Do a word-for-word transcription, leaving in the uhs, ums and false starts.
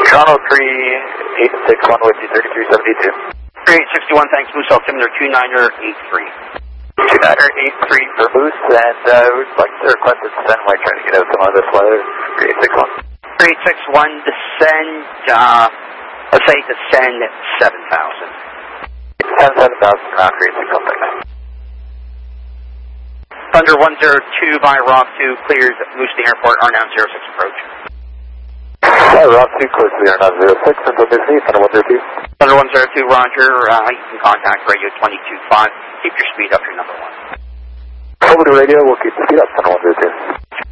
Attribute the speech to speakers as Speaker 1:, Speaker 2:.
Speaker 1: Toronto three eight six one with you, thirty-three seventy-two.
Speaker 2: three eight six one, thanks, Moose Altimeter two niner eight three.
Speaker 1: two niner eight three for Moose, and uh, we'd like to request a descent while trying to get out some of this weather. three eight six one.
Speaker 2: three eight six one, descend, uh, let's say descend seven thousand.
Speaker 1: Descend seven thousand, ground three eight six one, thanks.
Speaker 2: Thunder one zero two by Rock two, clears Moose to airport, R nine zero six approach.
Speaker 1: Hi, Rock two, clear to the R nine zero six, and we'll be see, Thunder one zero two.
Speaker 2: Thunder one zero two, Roger, uh, you can contact radio twenty-two five, keep your speed up, your number one.
Speaker 1: Over to radio, we'll keep the speed up, Thunder one zero two.